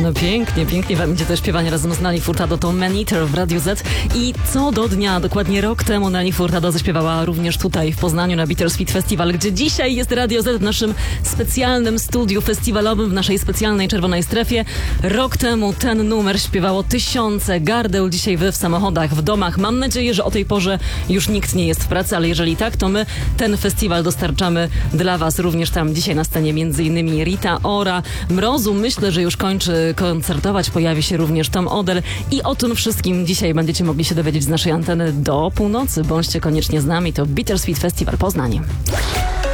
No pięknie, pięknie będzie to śpiewanie razem z Nelly Furtado, to Man Eater w Radiu Z. I co do dnia, dokładnie rok temu Nelly Furtado zaśpiewała również tutaj w Poznaniu na Bittersweet Festival, gdzie dzisiaj jest Radio Z w naszym specjalnym studiu festiwalowym, w naszej specjalnej czerwonej strefie. Rok temu ten numer śpiewało tysiące gardeł, dzisiaj wy w samochodach, w domach. Mam nadzieję, że o tej porze już nikt nie jest w pracy, ale jeżeli tak, to my ten festiwal dostarczamy dla was. Również tam dzisiaj na scenie m.in. Rita Ora, Mrozu, myślę, że już kończy koncertować, pojawi się również Tom Odell i o tym wszystkim dzisiaj będziecie mogli się dowiedzieć z naszej anteny do północy. Bądźcie koniecznie z nami, to Bittersweet Festival Poznań.